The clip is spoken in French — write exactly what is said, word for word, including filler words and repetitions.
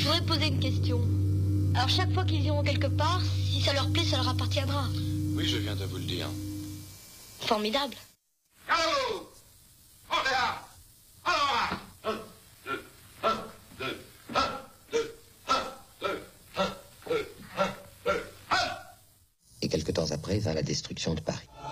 voudrais poser une question. Alors chaque fois qu'ils iront quelque part, si ça leur plaît, ça leur appartiendra. Oui, je viens de vous le dire. Formidable. Allô! On est là! Alors, un, deux, un, deux, un, deux, un, deux, un, deux, un, deux, un. Et quelque temps après vint la destruction de Paris.